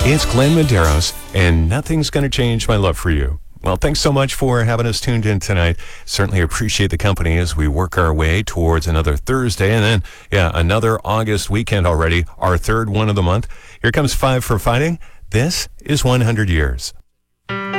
It's Glenn Medeiros, and nothing's going to change my love for you. Well, thanks so much for having us tuned in tonight. Certainly appreciate the company as we work our way towards another Thursday and then, another August weekend already, our third one of the month. Here comes Five for Fighting. This is 100 Years.